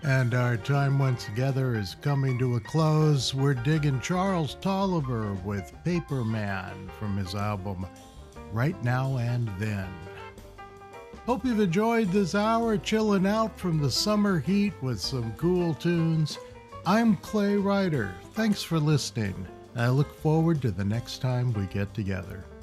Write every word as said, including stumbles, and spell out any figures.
And our time once together is coming to a close. We're digging Charles Tolliver with Paper Man from his album Right Now and Then. Hope you've enjoyed this hour chilling out from the summer heat with some cool tunes. I'm Clay Ryder. Thanks for listening. I look forward to the next time we get together.